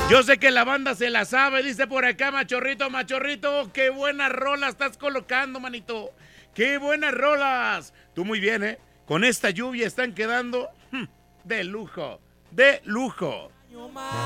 Yo sé que la banda se la sabe, dice por acá Machorrito, Machorrito, qué buenas rolas estás colocando, manito. Qué buenas rolas. Tú muy bien, ¿eh? Con esta lluvia están quedando de lujo, de lujo.